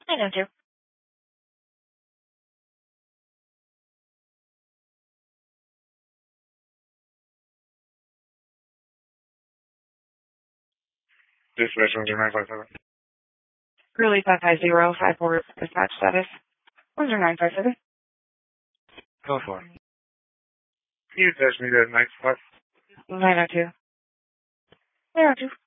I know too. Dispatch 10957. Curly 55054 dispatch status. 10957. Go for it. Can you attach me that night spot? 902. 902.